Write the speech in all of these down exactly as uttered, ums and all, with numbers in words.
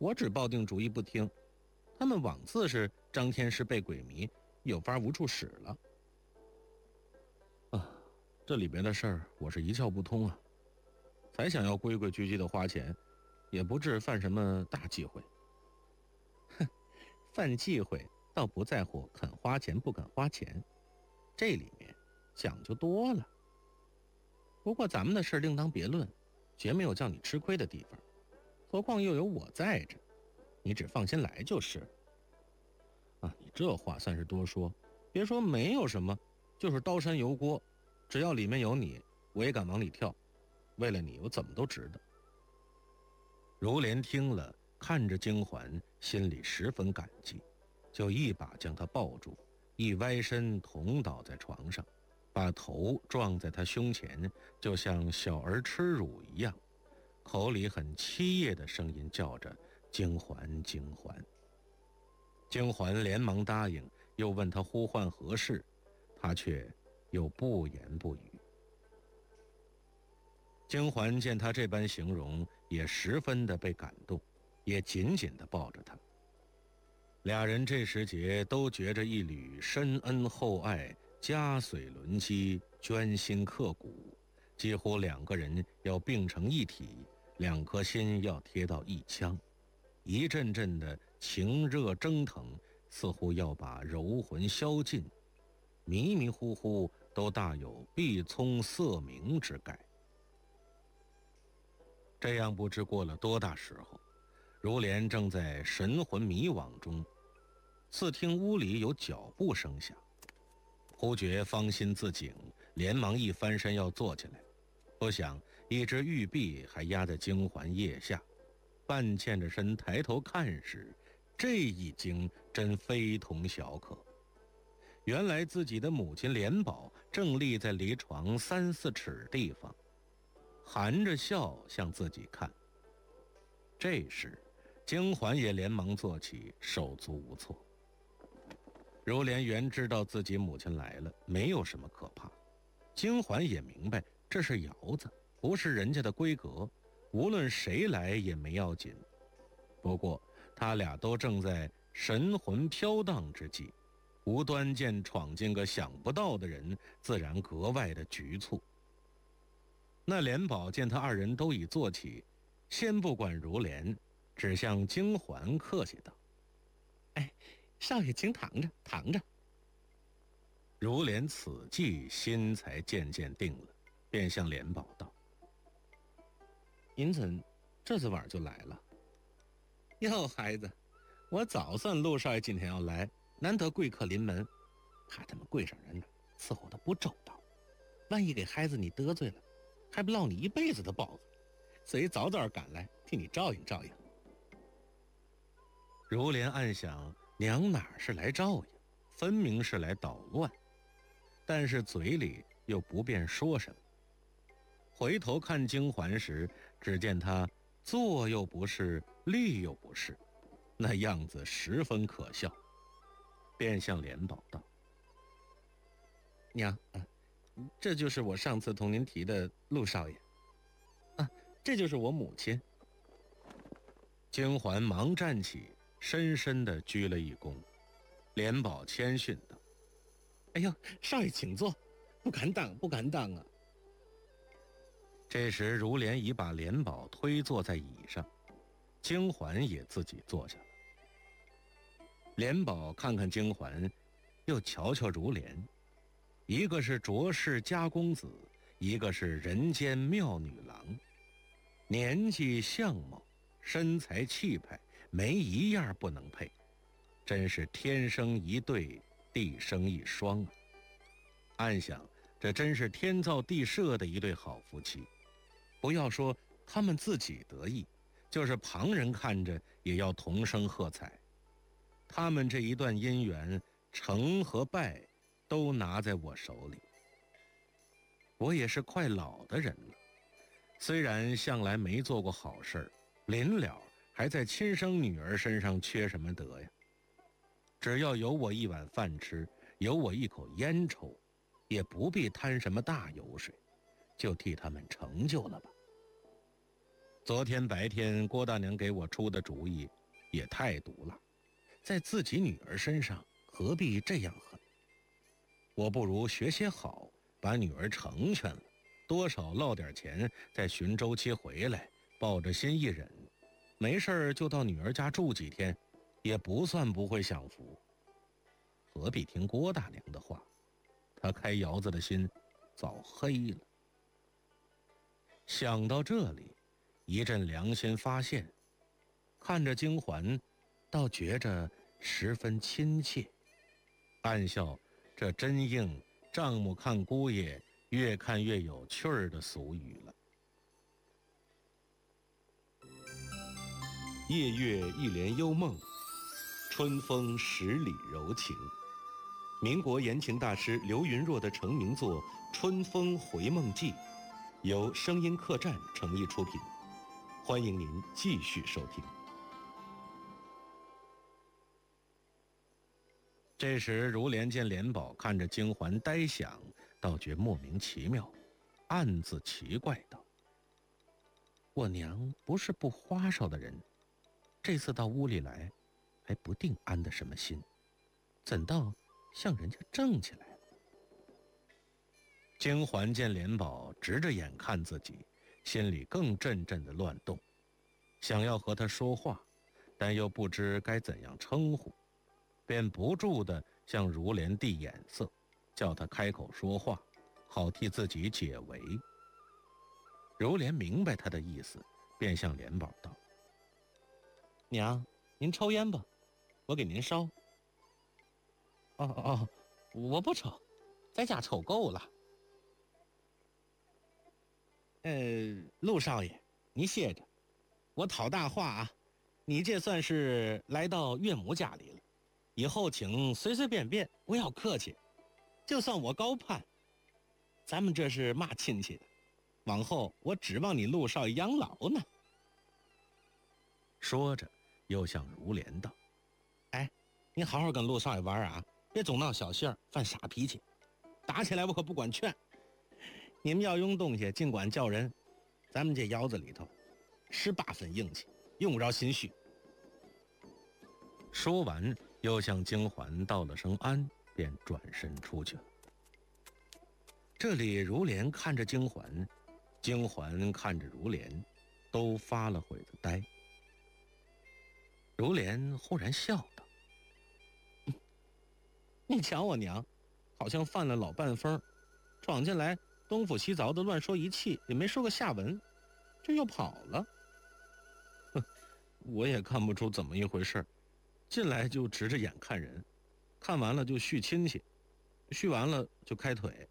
我只抱定主意不听，他们枉自是张天师被鬼迷，有法无处使了。啊，这里边的事儿我是一窍不通啊，才想要规规矩矩的花钱，也不至犯什么大忌讳。哼，犯忌讳倒不在乎肯花钱不肯花钱，这里面讲究多了。不过咱们的事另当别论，绝没有叫你吃亏的地方，何况又有我在着，你只放心来就是。啊，你这话算是多说，别说没有什么，就是刀山油锅，只要里面有你，我也敢往里跳，为了你我怎么都值得。如莲听了，看着金环，心里十分感激，就一把将她抱住，一歪身捅倒在床上，把头撞在他胸前，就像小儿吃乳一样，口里很凄咽的声音叫着金环金环。金环连忙答应，又问他呼唤何事，他却又不言不语。金环见他这般形容，也十分的被感动，也紧紧地抱着他。俩人这时节都觉着一缕深恩厚爱，家髓轮机，捐心刻骨，几乎两个人要并成一体，两颗心要贴到一腔，一阵阵的情热蒸腾，似乎要把柔魂消尽，迷迷糊糊都大有碧葱色明之概。这样不知过了多大时候，如莲正在神魂迷惘中，似听屋里有脚步声响，忽觉芳心自警，连忙一翻身要坐起来，不想一只玉臂还压在金环腋下，半欠着身抬头看时，这一惊真非同小可。原来自己的母亲莲宝正立在离床三四尺地方，含着笑向自己看。这时金环也连忙坐起，手足无措。如莲原知道自己母亲来了，没有什么可怕，金环也明白这是窑子，不是人家的闺阁，无论谁来也没要紧。不过他俩都正在神魂飘荡之际，无端见闯进个想不到的人，自然格外的局促。那莲宝见他二人都已坐起，先不管如莲，只向金环客气道：“哎，少爷请躺着，躺着。”如莲此际心才渐渐定了，便向莲宝道：“您怎这次晚就来了？”“哟，孩子，我早算陆少爷今天要来，难得贵客临门，怕他们柜上人呢伺候的不周到，万一给孩子你得罪了，还不落你一辈子的包子，所以早早赶来替你照应照应。”如莲暗想，娘哪是来照应，分明是来捣乱，但是嘴里又不便说什么。回头看金环时，只见他坐又不是，立又不是，那样子十分可笑，便向莲宝道：“娘啊，这就是我上次同您提的陆少爷啊，这就是我母亲。”金环忙站起，深深地鞠了一躬。莲宝谦逊道：“哎呦，少爷请坐，不敢当，不敢当啊。”这时如莲已把莲宝推坐在椅上，金环也自己坐下了。莲宝看看金环，又瞧瞧如莲，一个是卓氏家公子，一个是人间妙女郎，年纪相貌身材气派，没一样不能配，真是天生一对，地生一双啊！暗想，这真是天造地设的一对好夫妻。不要说他们自己得意，就是旁人看着也要同声喝彩。他们这一段姻缘，成和败都拿在我手里。我也是快老的人了，虽然向来没做过好事儿，临了还在亲生女儿身上缺什么德呀？只要有我一碗饭吃，有我一口烟抽，也不必贪什么大油水，就替他们成就了吧。 昨天白天郭大娘给我出的主意也太毒了，在自己女儿身上何必这样狠？我不如学些好，把女儿成全了，多少落点钱，再寻周期回来，抱着心一忍，没事就到女儿家住几天，也不算不会享福。何必听郭大娘的话？她开窑子的心早黑了。想到这里，一阵良心发现，看着京环，倒觉着十分亲切，暗笑这真应丈母看姑爷越看越有趣儿的俗语了。夜月一帘幽梦，春风十里柔情。民国言情大师刘云若的成名作《春风回梦记》，由声音客栈诚意出品，欢迎您继续收听。这时如莲见莲宝看着京环呆想，倒觉莫名其妙，暗自奇怪道：我娘不是不花哨的人，这次到屋里来还不定安的什么心，怎道像人家正起来了？京环见莲宝直着眼看自己，心里更阵阵的乱动，想要和他说话，但又不知该怎样称呼，便不住地向如莲递眼色，叫他开口说话，好替自己解围。如莲明白他的意思，便向莲宝道：娘，您抽烟吧，我给您烧。哦哦，我不抽，在家抽够了。呃，陆少爷，你歇着，我讨大话啊，你这算是来到岳母家里了，以后请随随便便，不要客气，就算我高攀，咱们这是嘛亲戚的，往后我指望你陆少爷养老呢。说着，又向如莲道：哎，你好好跟陆少爷玩啊，别总闹小性儿，犯傻脾气，打起来我可不管劝。你们要用东西尽管叫人，咱们这窑子里头十八分硬气，用不着心虚。说完又向京环道了声安，便转身出去了。这里如莲看着京环，京环看着如莲，都发了会子呆。如莲忽然笑道：你瞧我娘，好像犯了老半疯，闯进来东府西凿的乱说一气，也没说个下文，这又跑了。哼，我也看不出怎么一回事，进来就直着眼看人，看完了就续亲戚，续完了就开腿。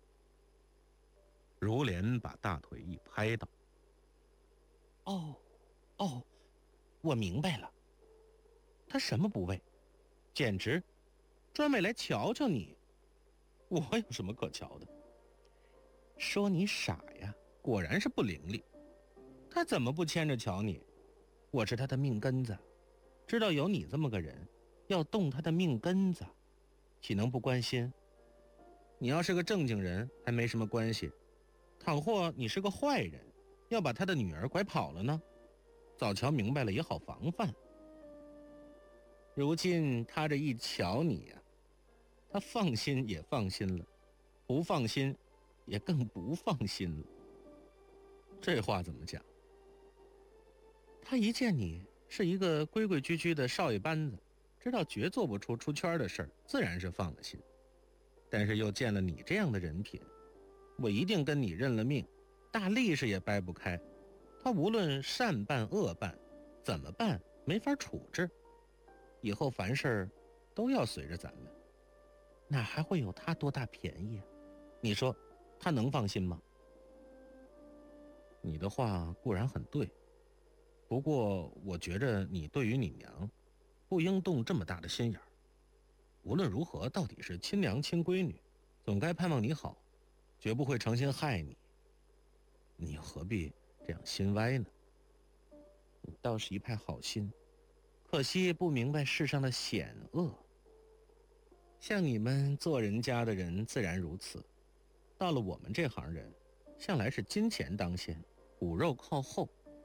如莲把大腿一拍道：哦哦，我明白了，他什么不为，简直专门来瞧瞧你。我有什么可瞧的？说你傻呀，果然是不伶俐。他怎么不牵着瞧你？我是他的命根子，知道有你这么个人，要动他的命根子，岂能不关心？你要是个正经人，还没什么关系；倘或你是个坏人，要把他的女儿拐跑了呢，早瞧明白了也好防范。如今他这一瞧你呀、啊，他放心也放心了，不放心也更不放心了。这话怎么讲？他一见你是一个规规矩矩的少爷班子，知道绝做不出出圈的事儿，自然是放了心。但是又见了你这样的人品，我一定跟你认了命，大力士也掰不开。他无论善办恶办，怎么办没法处置，以后凡事都要随着咱们，哪还会有他多大便宜啊？你说他能放心吗？你的话固然很对，不过我觉着你对于你娘不应动这么大的心眼儿。无论如何，到底是亲娘亲闺女，总该盼望你好，绝不会诚心害你。你何必这样心歪呢？你倒是一派好心，可惜不明白世上的险恶。像你们做人家的人自然如此，到了我们这行人，向来是金钱当先，骨肉靠后，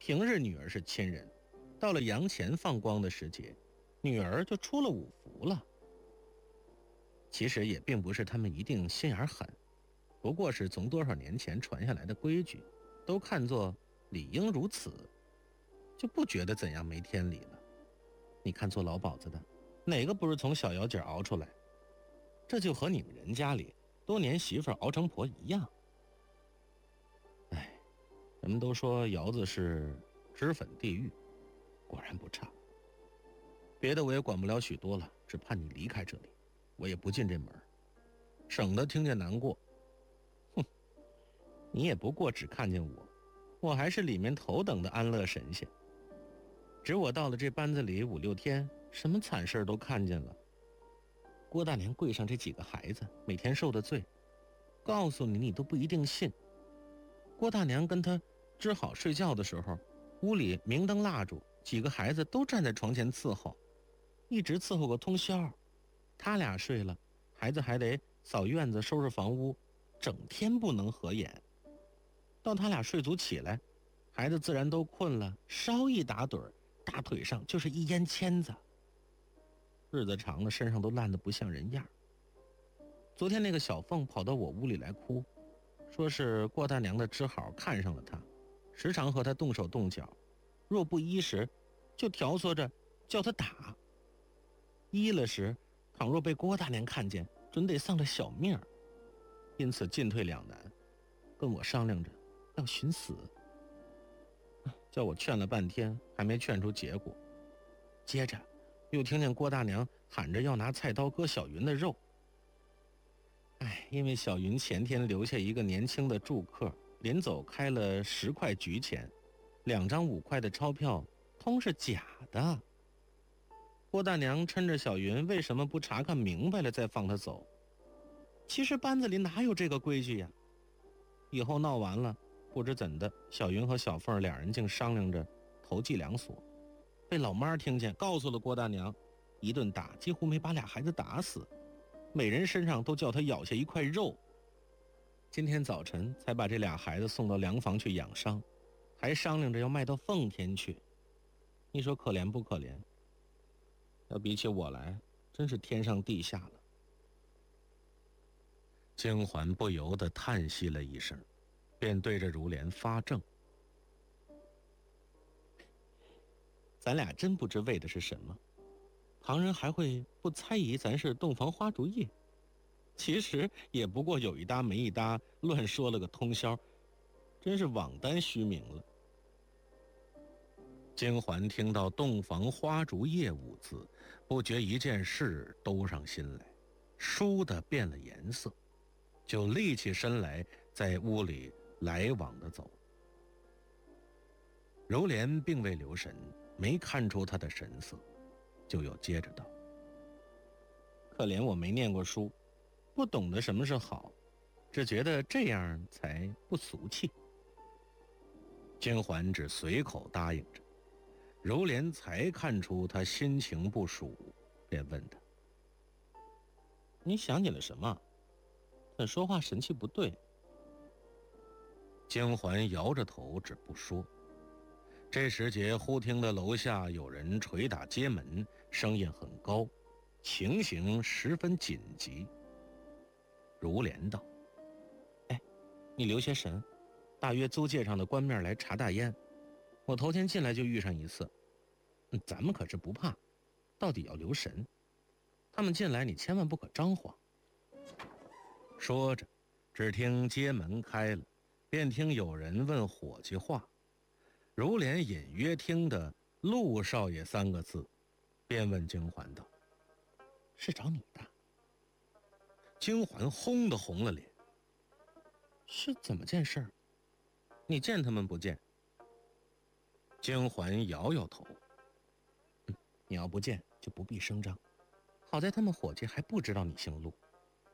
平日女儿是亲人，到了阳前放光的时节，女儿就出了五福了。其实也并不是他们一定心眼狠，不过是从多少年前传下来的规矩，都看作理应如此，就不觉得怎样没天理了。你看做老鸨子的，哪个不是从小姚姐熬出来？这就和你们人家里多年媳妇熬成婆一样。哎，人们都说窑子是脂粉地狱，果然不差。别的我也管不了许多了，只盼你离开这里，我也不进这门，省得听见难过。哼，你也不过只看见我，我还是里面头等的安乐神仙。只我到了这班子里五六天，什么惨事都看见了。郭大娘柜上这几个孩子每天受的罪，告诉你你都不一定信。郭大娘跟他织好睡觉的时候，屋里明灯蜡烛，几个孩子都站在床前伺候，一直伺候个通宵。他俩睡了，孩子还得扫院子收拾房屋，整天不能合眼。到他俩睡足起来，孩子自然都困了，稍一打盹，大腿上就是一烟签子。日子长了，身上都烂得不像人样。昨天那个小凤跑到我屋里来哭，说是郭大娘的织好看上了她，时常和她动手动脚，若不依时就挑唆着叫她打。依了时，倘若被郭大娘看见，准得丧了小命儿，因此进退两难，跟我商量着要寻死。叫我劝了半天，还没劝出结果。接着又听见郭大娘喊着要拿菜刀割小云的肉。哎，因为小云前天留下一个年轻的住客，临走开了十块局钱，两张五块的钞票通是假的。郭大娘趁着小云为什么不查看明白了再放她走？其实班子里哪有这个规矩呀？以后闹完了，不知怎的，小云和小凤两人竟商量着投计量所，被老妈听见，告诉了郭大娘，一顿打，几乎没把俩孩子打死，每人身上都叫她咬下一块肉。今天早晨才把这俩孩子送到粮房去养伤，还商量着要卖到奉天去。你说可怜不可怜？要比起我来，真是天上地下了。金环不由得叹息了一声，便对着如莲发怔：咱俩真不知为的是什么，旁人还会不猜疑咱是洞房花烛夜，其实也不过有一搭没一搭，乱说了个通宵，真是枉担虚名了。金环听到洞房花烛夜五字，不觉一件事兜上心来，倏地变了颜色，就立起身来，在屋里来往地走。柔莲并未留神，没看出他的神色，就又接着道：可怜我没念过书，不懂得什么是好，只觉得这样才不俗气。金环只随口答应着，柔莲才看出他心情不属，便问他：你想起了什么？怎说话神气不对？金环摇着头，只不说。这时节，忽听得楼下有人捶打街门，声音很高，情形十分紧急。如莲道：哎，你留些神，大约租界上的官面来查大烟，我头天进来就遇上一次。嗯，咱们可是不怕，到底要留神。他们进来，你千万不可张慌。说着，只听街门开了，便听有人问伙计话。如莲隐约听得陆少爷三个字，便问金环道：是找你的？金环轰地红了脸：是怎么件事？你见他们不见？金环摇摇头：嗯，你要不见就不必声张，好在他们伙计还不知道你姓陆。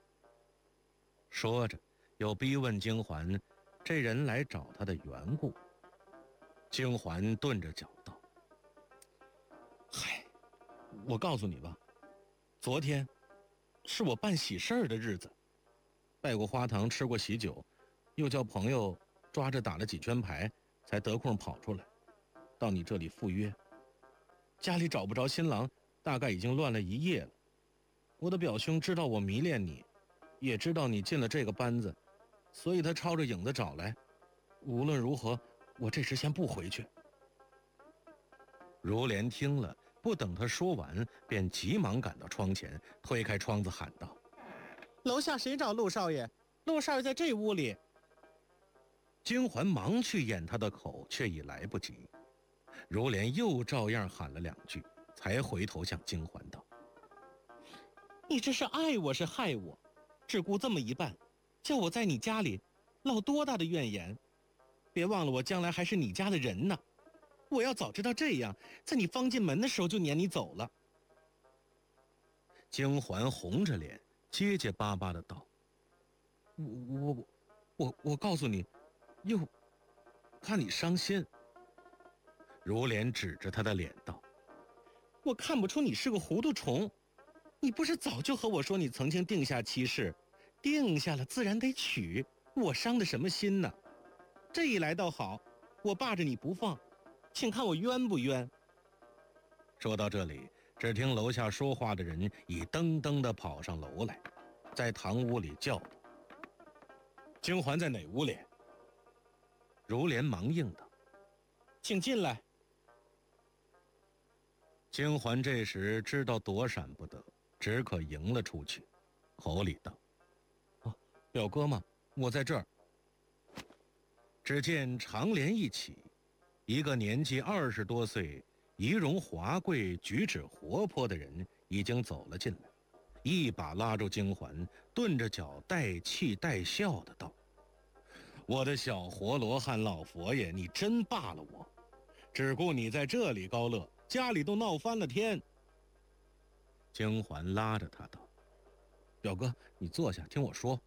说着又逼问金环这人来找他的缘故。金环顿着脚道：嗨，我告诉你吧，昨天是我办喜事儿的日子，拜过花堂，吃过喜酒，又叫朋友抓着打了几圈牌，才得空跑出来。 到你这里赴约。家里找不着新郎，大概已经乱了一夜了。我的表兄知道我迷恋你，也知道你进了这个班子，所以他抄着影子找来。无论如何，我这时先不回去。”如莲听了，不等他说完，便急忙赶到窗前，推开窗子喊道：“ 楼下谁找陆少爷？陆少爷在这屋里。” 金环忙去掩他的口，却已来不及。如莲又照样喊了两句，才回头向金环道：“ 你这是爱我是害我？只顾这么一办，叫我在你家里落多大的怨言？别忘了我将来还是你家的人呢。我要早知道这样，在你方进门的时候就撵你走了。” 金环红着脸结结巴巴的道：“我我我我告诉你，又看你伤心。”如莲指着他的脸道：“ 我看不出你是个糊涂虫，你不是早就和我说你曾经定下妻室，定下了自然得娶，我伤的什么心呢？这一来倒好，我霸着你不放，请看我冤不冤？” 说到这里，只听楼下说话的人已噔噔地跑上楼来，在堂屋里叫道：“金环在哪屋里？”如莲忙应道：“ 请进来。” 金环这时知道躲闪不得，只可迎了出去，口里道：“哦，表哥嘛，我在这儿。”只见长帘一起，一个年纪二十多岁、仪容华贵、举止活泼的人已经走了进来，一把拉住金环，顿着脚带气带笑的道：“我的小活罗汉老佛爷，你真罢了我！只顾你在这里高乐，家里都闹翻了天。”金环拉着他道：“表哥，你坐下听我说。”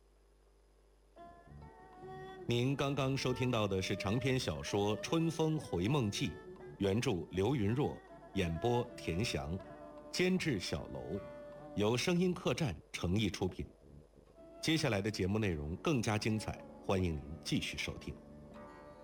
您刚刚收听到的是长篇小说《春风回梦记》，原著刘云若，演播田翔，监制小楼，由声音客栈诚意出品。接下来的节目内容更加精彩，欢迎您继续收听。